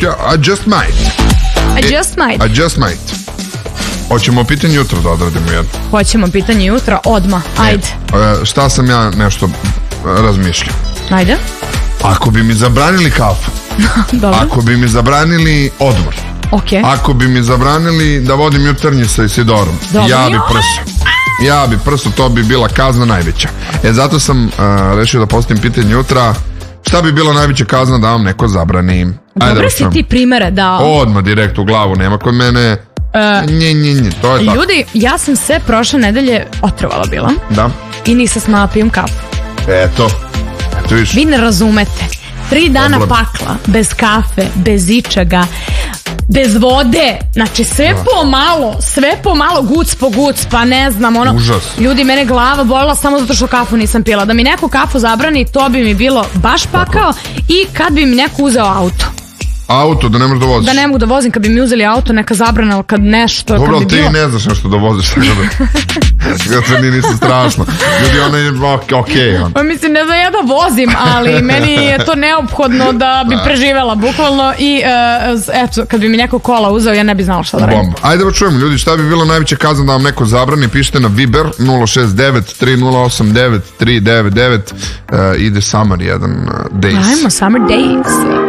I just might. Hoćemo pitanje jutro da odradimo jedno. Hoćemo pitanje jutro, odmah, ajde. Šta sam ja nešto razmišljao? Ajde. Ako bi mi zabranili kafu, ako bi mi zabranili odmor, ako bi mi zabranili da vodim jutarnji sa Isidorom, ja bi prso, to bi bila kazna najveća. Zato sam rešio da postavim pitanje jutra. Šta bi bila najveća kazna da vam neko zabrani? Dobro si ti primere dao. Odmah direkt u glavu, nema kod mene. To je tako. Ljudi, ja sam se prošle nedelje otrovala bila. Da. I nisam smela pijem kafu. Eto viš. Vi ne razumete. 3 dana pakla, bez kafe, bez ičega, bez vode. Znači sve po malo, guc po guc, pa ne znam, ono. Užas. Ljudi, mene glava bolela samo zato što kafu nisam pila. Da mi neko kafu zabrani, to bi mi bilo baš pakao. I kad bi mi neko uzeo auto. Auto, da ne možeš da voziš? Da ne mogu da vozim, kad bi mi uzeli auto, neka zabrana, kad nešto... Dobro, ali ti ne znaš nešto da voziš, tako da sve nisu strašno. Ljudi, ono je okej. Pa mislim, ne znam ja da vozim, ali meni je to neophodno da bi preživela, bukvalno, i eto, kad bi mi neko kola uzeo, ja ne bi znala šta da radim. Ajde da čujemo, ljudi, šta bi bilo najveća kazna da vam neko zabrani, pišite na Viber 069-3089-399, ide Summer jedan Days. Ajmo, Summer Days.